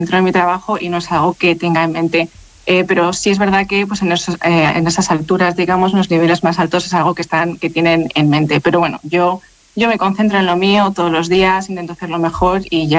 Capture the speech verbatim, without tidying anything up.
dentro de mi trabajo y no es algo que tenga en mente. Eh, pero sí es verdad que pues en, esos, eh, en esas alturas, digamos, los niveles más altos es algo que, están, que tienen en mente. Pero bueno, yo, yo me concentro en lo mío todos los días, intento hacerlo mejor y ya